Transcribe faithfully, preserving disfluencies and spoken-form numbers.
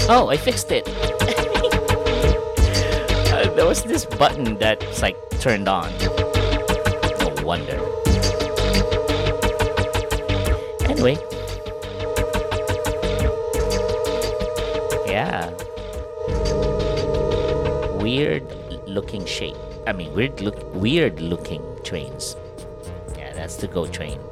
Oh, I fixed it. Uh, there was this button that's like turned on. No wonder. Anyway. Yeah. Weird looking shape. I mean, weird look, weird looking trains. Yeah, that's the GO train.